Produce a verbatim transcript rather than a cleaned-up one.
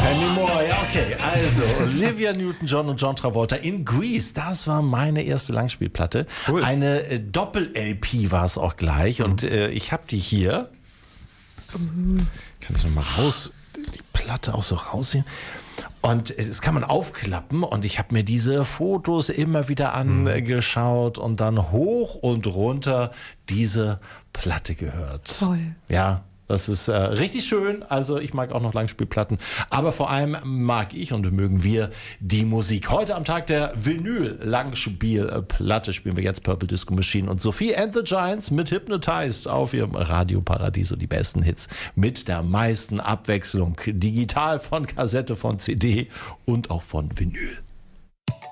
Sammy Moore, ja okay. Also Olivia Newton-John und John Travolta in Grease, das war meine erste Langspielplatte. Cool. Eine äh, Doppel-L P war es auch gleich. Mhm. Und äh, ich habe die hier. Kann ich nochmal raus, die Platte auch so rausziehen. Und das kann man aufklappen und ich habe mir diese Fotos immer wieder angeschaut und dann hoch und runter diese Platte gehört. Toll. Ja, das ist äh, richtig schön. Also ich mag auch noch Langspielplatten. Aber vor allem mag ich und mögen wir die Musik. Heute am Tag der Vinyl-Langspielplatte spielen wir jetzt Purple Disco Machine und Sophie and the Giants mit Hypnotized auf ihrem Radio Paradiso. Die besten Hits mit der meisten Abwechslung. Digital, von Kassette, von C D und auch von Vinyl.